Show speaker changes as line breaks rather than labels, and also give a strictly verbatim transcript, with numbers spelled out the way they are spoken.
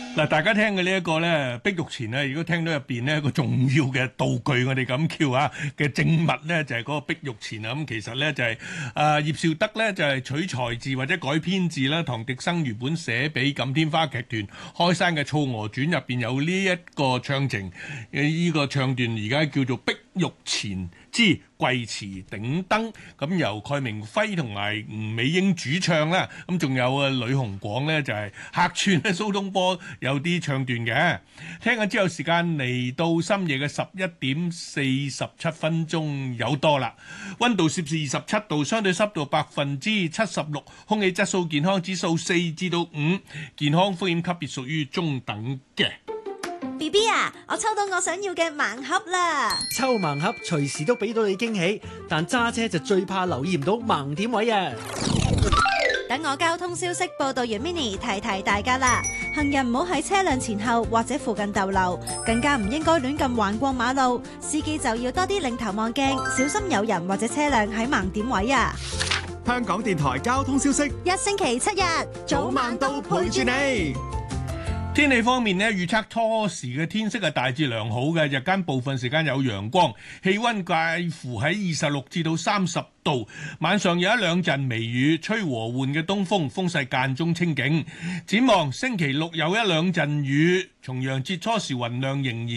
嗱，大家聽嘅呢一個咧，碧玉前咧，如果聽到入邊呢一個重要嘅道具，我哋咁叫啊嘅證物咧，就係、是、嗰個碧玉前啊。咁其實咧就係、是、啊葉紹德咧就係、是、取材自或者改編自啦，唐迪生原本寫俾錦天花劇團開山嘅《曹娥傳》入邊有呢一個唱情，呢、這個唱段而家叫做碧玉前之貴池頂燈，咁由蓋明輝同埋吳美英主唱啦，咁仲有啊呂紅廣咧就係客串咧，蘇東坡有啲唱段嘅。聽緊之後時間嚟到深夜嘅十一點四十七分鐘有多啦，溫度攝氏二十七度，相對濕度百分之七十六，空氣質素健康指數四至到五，健康風險級別屬於中等嘅。
B B 啊，我抽到我想要嘅盲盒啦！
抽盲盒隨時都俾到你驚喜，但揸車就最怕留意唔到盲點位啊！
等我交通消息報道完 Mini 提提大家啦，行人唔好喺車輛前後或者附近逗留，更加唔應該亂咁橫過馬路，司機就要多啲擰頭望鏡，小心有人或者車輛喺盲點位啊！
香港電台交通消息，
一星期七日
早晚都陪住你。
天氣方面呢，預測初時嘅天色係大致良好嘅，日間部分時間有陽光，氣溫介乎喺二十六至到三十度，晚上有一兩陣微雨，吹和緩嘅東風，風勢間中清勁。展望星期六有一兩陣雨，重陽節初時雲量仍然